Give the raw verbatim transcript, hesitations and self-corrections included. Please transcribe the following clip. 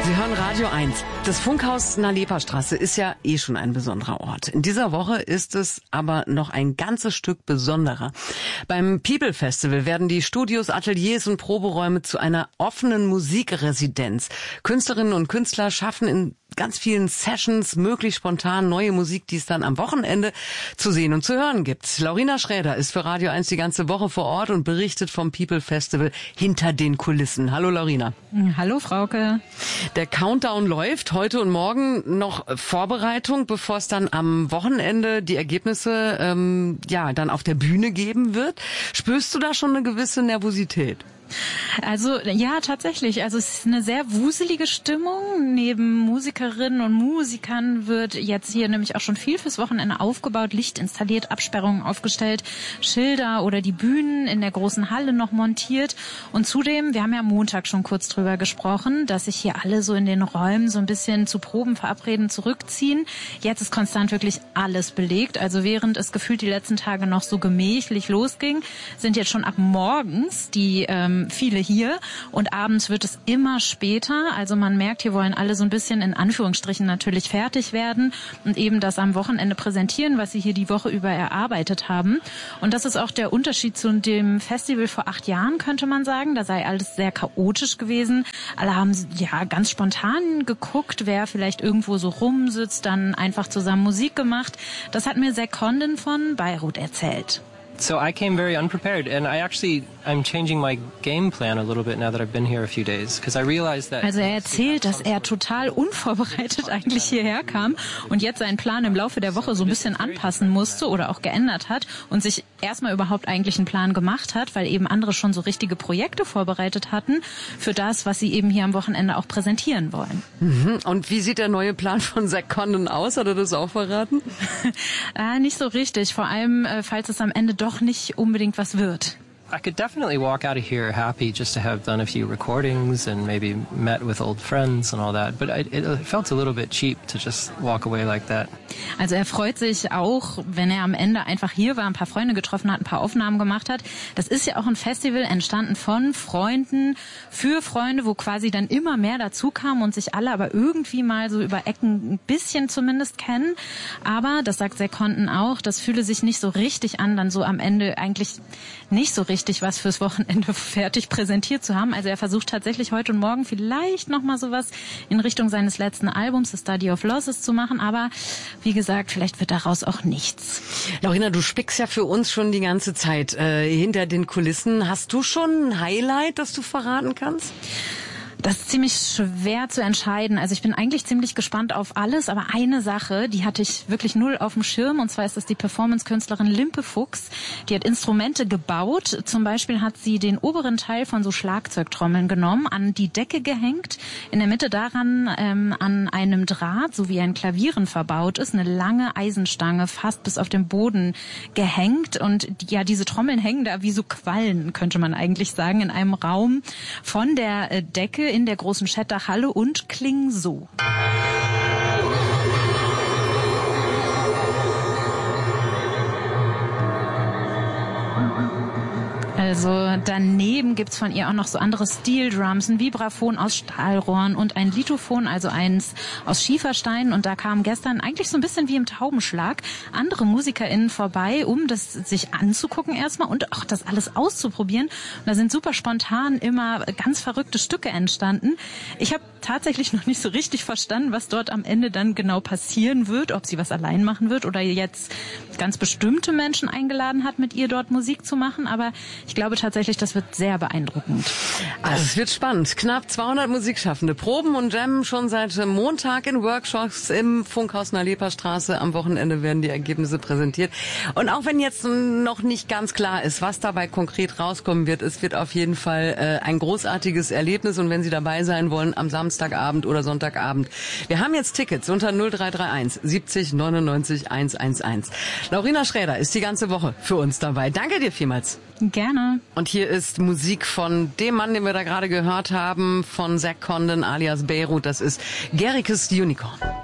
Sie hören Radio eins. Das Funkhaus in der Leperstraße ist ja eh schon ein besonderer Ort. In dieser Woche ist es aber noch ein ganzes Stück besonderer. Beim People Festival werden die Studios, Ateliers und Proberäume zu einer offenen Musikresidenz. Künstlerinnen und Künstler schaffen in ganz vielen Sessions möglichst spontan neue Musik, die es dann am Wochenende zu sehen und zu hören gibt. Laurina Schräder ist für Radio eins die ganze Woche vor Ort und berichtet vom People Festival hinter den Kulissen. Hallo Laurina. Hallo Frauke. Der Countdown läuft heute und morgen noch Vorbereitung, bevor es dann am Wochenende die Ergebnisse ähm, ja dann auf der Bühne geben wird. Spürst du da schon eine gewisse Nervosität? Also ja, tatsächlich. Also es ist eine sehr wuselige Stimmung. Neben Musikerinnen und Musikern wird jetzt hier nämlich auch schon viel fürs Wochenende aufgebaut, Licht installiert, Absperrungen aufgestellt, Schilder oder die Bühnen in der großen Halle noch montiert. Und zudem, wir haben ja am Montag schon kurz drüber gesprochen, dass sich hier alle so in den Räumen so ein bisschen zu Proben verabreden, zurückziehen. Jetzt ist konstant wirklich alles belegt. Also während es gefühlt die letzten Tage noch so gemächlich losging, sind jetzt schon ab morgens die ähm, viele hier und abends wird es immer später. Also man merkt, hier wollen alle so ein bisschen in Anführungsstrichen natürlich fertig werden und eben das am Wochenende präsentieren, was sie hier die Woche über erarbeitet haben. Und das ist auch der Unterschied zu dem Festival vor acht Jahren, könnte man sagen. Da sei alles sehr chaotisch gewesen. Alle haben ja ganz spontan geguckt, wer vielleicht irgendwo so rumsitzt, dann einfach zusammen Musik gemacht. Das hat mir Zack Condon von Beirut erzählt. So I came very unprepared, and I actually I'm changing my game plan a little bit now that I've been here a few days, because I realized that. Also er erzählt, dass er total unvorbereitet eigentlich hierher kam und jetzt seinen Plan im Laufe der Woche so ein bisschen anpassen musste oder auch geändert hat und sich erstmal überhaupt eigentlich einen Plan gemacht hat, weil eben andere schon so richtige Projekte vorbereitet hatten für das, was sie eben hier am Wochenende auch präsentieren wollen. Mhm. Und wie sieht der neue Plan von Zack Condon aus? Hat er das auch verraten? äh, nicht so richtig, vor allem äh, falls es am Ende doch doch nicht unbedingt was wird. I could definitely walk out of here happy just to have done a few recordings and maybe met with old friends and all that. But it, it felt a little bit cheap to just walk away like that. Also er freut sich auch, wenn er am Ende einfach hier war, ein paar Freunde getroffen hat, ein paar Aufnahmen gemacht hat. Das ist ja auch ein Festival entstanden von Freunden für Freunde, wo quasi dann immer mehr dazu kamen und sich alle aber irgendwie mal so über Ecken ein bisschen zumindest kennen. Aber, das sagt Zack Condon auch, das fühle sich nicht so richtig an, dann so am Ende eigentlich nicht so richtig richtig was fürs Wochenende fertig präsentiert zu haben. Also er versucht tatsächlich heute und morgen vielleicht nochmal sowas in Richtung seines letzten Albums, The Study of Losses, zu machen. Aber wie gesagt, vielleicht wird daraus auch nichts. Laurina, du spickst ja für uns schon die ganze Zeit äh, hinter den Kulissen. Hast du schon ein Highlight, das du verraten kannst? Das ist ziemlich schwer zu entscheiden. Also ich bin eigentlich ziemlich gespannt auf alles, aber eine Sache, die hatte ich wirklich null auf dem Schirm, und zwar ist das die Performance-Künstlerin Limpe Fuchs. Die hat Instrumente gebaut. Zum Beispiel hat sie den oberen Teil von so Schlagzeugtrommeln genommen, an die Decke gehängt, in der Mitte daran ähm, an einem Draht, so wie ein Klavieren verbaut ist, eine lange Eisenstange fast bis auf den Boden gehängt. Und ja, diese Trommeln hängen da wie so Quallen, könnte man eigentlich sagen, in einem Raum von der äh, Decke in der großen Schettach-Halle und klingen so. Also daneben gibt's von ihr auch noch so andere Steel Drums, ein Vibraphon aus Stahlrohren und ein Lithophon, also eins aus Schieferstein. Und da kamen gestern eigentlich so ein bisschen wie im Taubenschlag andere MusikerInnen vorbei, um das sich anzugucken erstmal und auch das alles auszuprobieren. Und da sind super spontan immer ganz verrückte Stücke entstanden. Ich habe tatsächlich noch nicht so richtig verstanden, was dort am Ende dann genau passieren wird, ob sie was allein machen wird oder jetzt ganz bestimmte Menschen eingeladen hat, mit ihr dort Musik zu machen. Aber ich glaube tatsächlich, das wird sehr beeindruckend. Also es wird spannend. Knapp zweihundert Musikschaffende proben und jammen schon seit Montag in Workshops im Funkhaus in der Leperstraße. Am Wochenende werden die Ergebnisse präsentiert. Und auch wenn jetzt noch nicht ganz klar ist, was dabei konkret rauskommen wird, es wird auf jeden Fall äh, ein großartiges Erlebnis. Und wenn Sie dabei sein wollen, am Samstagabend oder Sonntagabend. Wir haben jetzt Tickets unter null drei drei eins siebzig neunundneunzig hundertelf. Laurina Schräder ist die ganze Woche für uns dabei. Danke dir vielmals. Gerne. Und hier ist Musik von dem Mann, den wir da gerade gehört haben, von Zack Condon alias Beirut. Das ist Gericke's Unicorn.